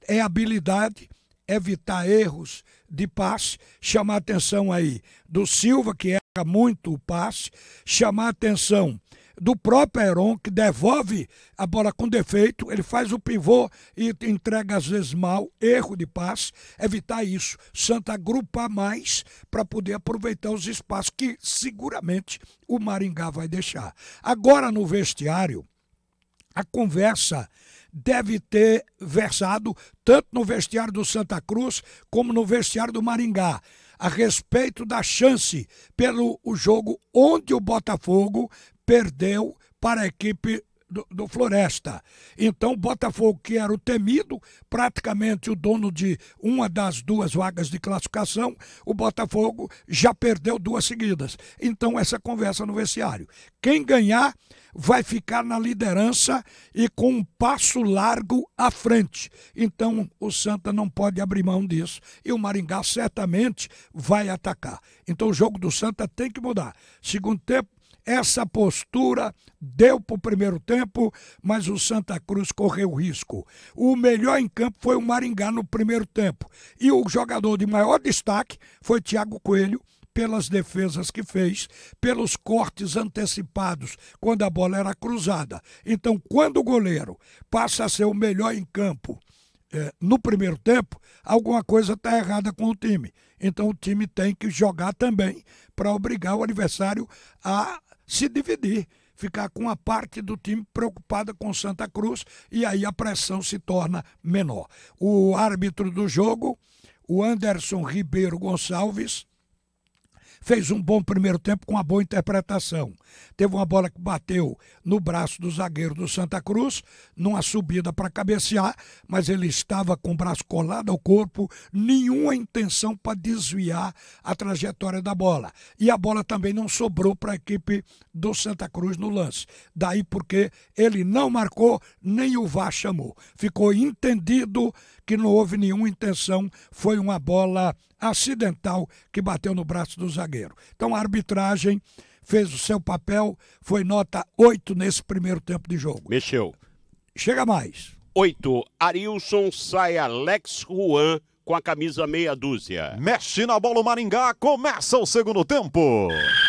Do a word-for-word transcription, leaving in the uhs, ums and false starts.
é habilidade, evitar erros de passe, chamar a atenção aí do Silva, que erra muito o passe, chamar a atenção do próprio Heron, que devolve a bola com defeito, ele faz o pivô e entrega às vezes mal, erro de passe, evitar isso. Santa agrupar mais para poder aproveitar os espaços que seguramente o Maringá vai deixar. Agora no vestiário, a conversa deve ter versado tanto no vestiário do Santa Cruz como no vestiário do Maringá, a respeito da chance pelo o jogo onde o Botafogo perdeu para a equipe do, do Floresta. Então o Botafogo, que era o temido, praticamente o dono de uma das duas vagas de classificação, o Botafogo já perdeu duas seguidas. Então essa conversa no vestiário. Quem ganhar vai ficar na liderança e com um passo largo à frente. Então o Santa não pode abrir mão disso e o Maringá certamente vai atacar. Então o jogo do Santa tem que mudar. Segundo tempo, essa postura deu para o primeiro tempo, mas o Santa Cruz correu risco. O melhor em campo foi o Maringá no primeiro tempo. E o jogador de maior destaque foi Thiago Coelho, pelas defesas que fez, pelos cortes antecipados quando a bola era cruzada. Então, quando o goleiro passa a ser o melhor em campo eh, no primeiro tempo, alguma coisa está errada com o time. Então, o time tem que jogar também para obrigar o adversário a se dividir, ficar com a parte do time preocupada com Santa Cruz e aí a pressão se torna menor. O árbitro do jogo, o Anderson Ribeiro Gonçalves, fez um bom primeiro tempo com uma boa interpretação. Teve uma bola que bateu no braço do zagueiro do Santa Cruz, numa subida para cabecear, mas ele estava com o braço colado ao corpo, nenhuma intenção para desviar a trajetória da bola. E a bola também não sobrou para a equipe do Santa Cruz no lance. Daí porque ele não marcou, nem o V A R chamou. Ficou entendido que não houve nenhuma intenção, foi uma bola acidental que bateu no braço do zagueiro. Então a arbitragem fez o seu papel, foi nota oito nesse primeiro tempo de jogo. Mexeu. Chega mais. oito. Arilson, sai Alex Juan com a camisa meia dúzia. Mexe na bola o Maringá, começa o segundo tempo.